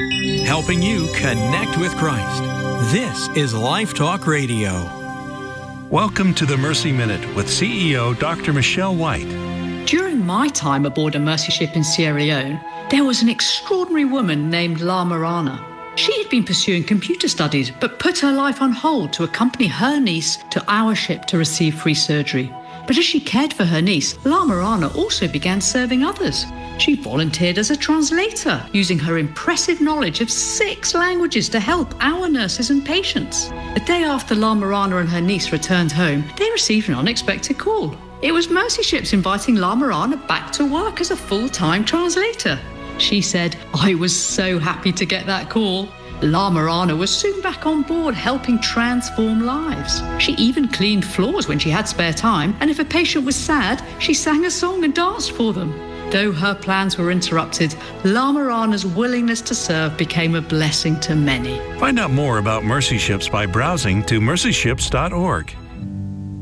helping you connect with Christ. This is Life Talk Radio. Welcome to the Mercy Minute with CEO Dr. Michelle White. During my time aboard a Mercy ship in Sierra Leone, there was an extraordinary woman named La Marana. She had been pursuing computer studies, but put her life on hold to accompany her niece to our ship to receive free surgery. But as she cared for her niece, La Marana also began serving others. She volunteered as a translator, using her impressive knowledge of 6 languages to help our nurses and patients. The day after La Marana and her niece returned home, they received an unexpected call. It was Mercy Ships inviting La Marana back to work as a full-time translator. She said, "I was so happy to get that call." La Marana was soon back on board helping transform lives. She even cleaned floors when she had spare time, and if a patient was sad, she sang a song and danced for them. Though her plans were interrupted, La Marana's willingness to serve became a blessing to many. Find out more about Mercy Ships by browsing to mercyships.org.